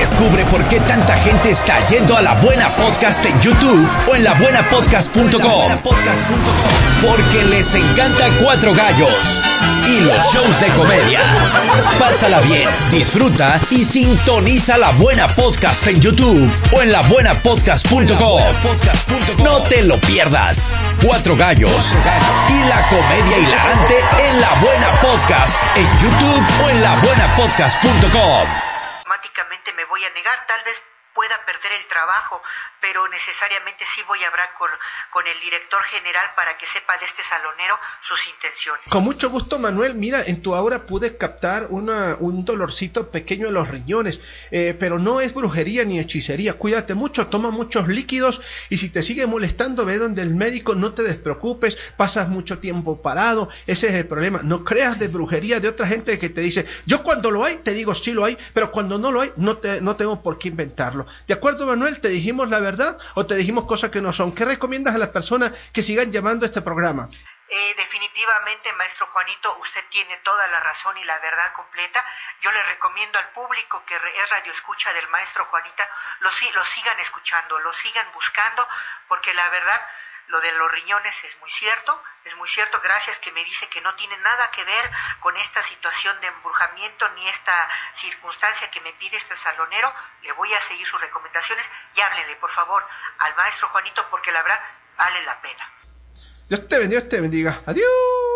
Descubre por qué tanta gente está yendo a La Buena Podcast en YouTube o en labuenapodcast.com. Porque les encanta Cuatro Gallos y los shows de comedia. Pásala bien, disfruta y sintoniza La Buena Podcast en YouTube o en labuenapodcast.com. No te lo pierdas. Cuatro Gallos y la comedia hilarante en La Buena Podcast en YouTube o en labuenapodcast.com. Automáticamente me voy a negar, tal vez pueda perder el trabajo, pero necesariamente sí voy a hablar con el director general para que sepa de este salonero sus intenciones. Con mucho gusto, Manuel. Mira, en tu aura pude captar un dolorcito pequeño en los riñones, pero no es brujería ni hechicería. Cuídate mucho, toma muchos líquidos y si te sigue molestando, ve donde el médico, no te despreocupes, pasas mucho tiempo parado, ese es el problema. No creas de brujería de otra gente que te dice, yo cuando lo hay, te digo sí lo hay, pero cuando no lo hay, no tengo por qué inventarlo. ¿De acuerdo, Manuel? ¿Te dijimos la verdad o te dijimos cosas que no son? ¿Qué recomiendas a las personas que sigan llamando a este programa? Definitivamente, maestro Juanito, usted tiene toda la razón y la verdad completa. Yo le recomiendo al público que es radioescucha del maestro Juanita, lo sigan escuchando, lo sigan buscando, porque la verdad, lo de los riñones es muy cierto, gracias que me dice que no tiene nada que ver con esta situación de embrujamiento ni esta circunstancia que me pide este salonero. Le voy a seguir sus recomendaciones y háblenle, por favor, al maestro Juanito, porque la verdad vale la pena. Dios te bendiga. Adiós.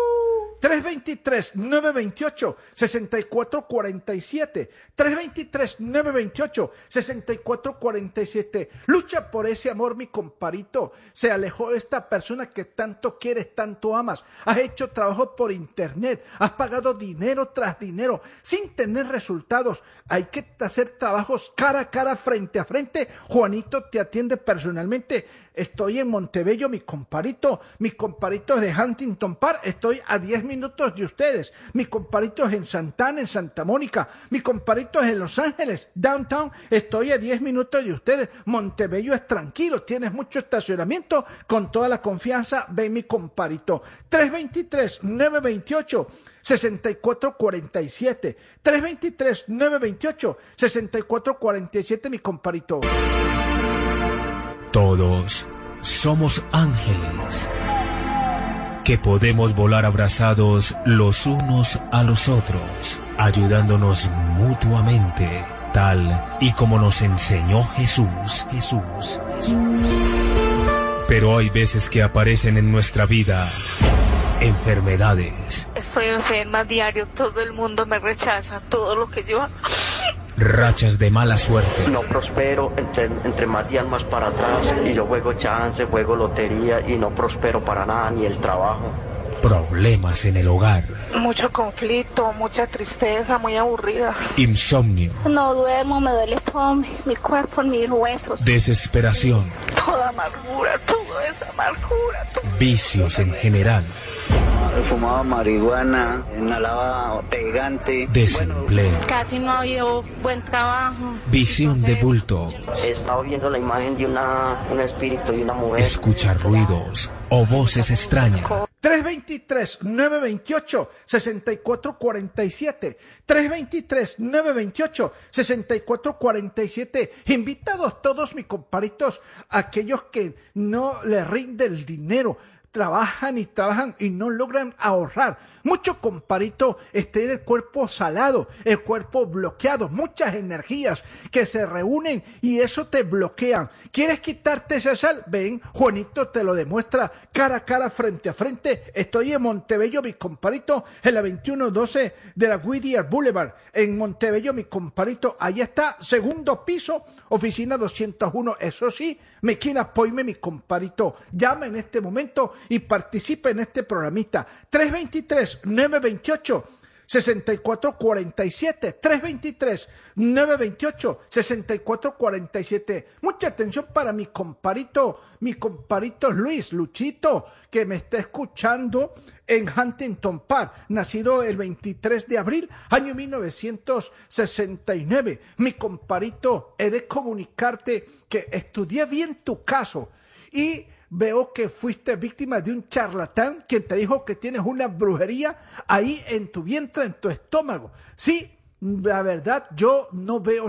323-928-6447. 323-928-6447. Lucha por ese amor, mi comparito. Se alejó esta persona que tanto quieres, tanto amas. Has hecho trabajo por internet. Has pagado dinero tras dinero sin tener resultados. Hay que hacer trabajos cara a cara, frente a frente. Juanito te atiende personalmente. Estoy en Montebello, mi comparito. Mi comparito es de Huntington Park. Estoy a 10 minutos de ustedes. Mi comparito es en Santana, en Santa Mónica. Mi comparito es en Los Ángeles, downtown. Estoy a 10 minutos de ustedes. Montebello es tranquilo, tienes mucho estacionamiento. Con toda la confianza, ven mi comparito. 323-928-6447. 323-928-6447, mi comparito. Todos somos ángeles que podemos volar abrazados los unos a los otros, ayudándonos mutuamente, tal y como nos enseñó Jesús. Pero hay veces que aparecen en nuestra vida enfermedades. Estoy enferma diario, todo el mundo me rechaza, todo lo que yo hago. Rachas de mala suerte. No prospero, entre más días más para atrás, y yo juego chance, juego lotería y no prospero para nada, ni el trabajo. Problemas en el hogar. Mucho conflicto, mucha tristeza, muy aburrida. Insomnio. No duermo, me duele todo mi cuerpo, mis huesos. Desesperación. Toda amargura, toda esa amargura. Vicios en general. Fumaba marihuana, inhalaba pegante. Desempleo. Casi no ha habido buen trabajo. Visión de bulto. He estado viendo la imagen de un espíritu y una mujer. Escuchar ruidos o voces extrañas. 323-928-6447. 323-928-6447. Invitados todos, mis comparitos, aquellos que no les rinde el dinero. Trabajan y no logran ahorrar. Mucho comparito está en el cuerpo salado, el cuerpo bloqueado, muchas energías que se reúnen y eso te bloquean. ¿Quieres quitarte esa sal? Ven, Juanito te lo demuestra cara a cara, frente a frente. Estoy en Montebello, mi comparito, en la 2112 de la Whittier Boulevard. En Montebello, mi comparito, ahí está, segundo piso, oficina 201. Eso sí, me quiere apoyarme, mi comparito. Llama en este momento y participe en este programita. 323-928-6447. 323-928-6447. Mucha atención para mi comparito Luis, Luchito, que me está escuchando en Huntington Park, nacido el 23 de abril, año 1969. Mi comparito, he de comunicarte que estudié bien tu caso y veo que fuiste víctima de un charlatán quien te dijo que tienes una brujería ahí en tu vientre, en tu estómago. Sí, la verdad, yo no veo